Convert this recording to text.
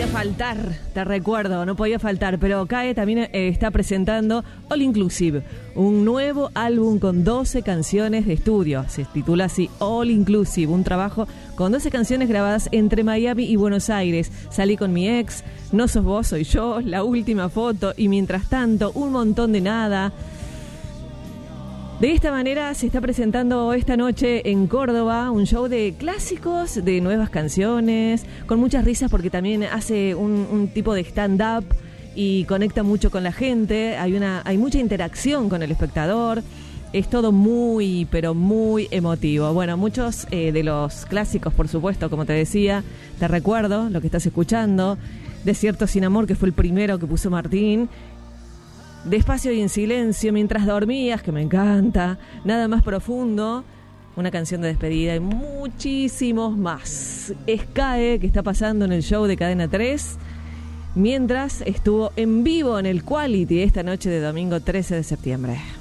faltar, te recuerdo, no podía faltar, pero CAE también está presentando All Inclusive, un nuevo álbum con 12 canciones de estudio. Se titula así, All Inclusive, un trabajo con 12 canciones grabadas entre Miami y Buenos Aires. Salí con mi ex, No sos vos, soy yo, La última foto y mientras tanto, un montón de nada. De esta manera se está presentando esta noche en Córdoba un show de clásicos, de nuevas canciones, con muchas risas porque también hace un tipo de stand-up y conecta mucho con la gente, hay mucha interacción con el espectador, es todo muy, pero muy emotivo. Bueno, muchos de los clásicos, por supuesto, como te decía, te recuerdo lo que estás escuchando, Desierto sin amor, que fue el primero que puso Martín, Despacio y en silencio, Mientras dormías, que me encanta, Nada más profundo, una canción de despedida y muchísimos más. Es CAE, que está pasando en el show de Cadena 3, mientras estuvo en vivo en el Quality esta noche de domingo 13 de septiembre.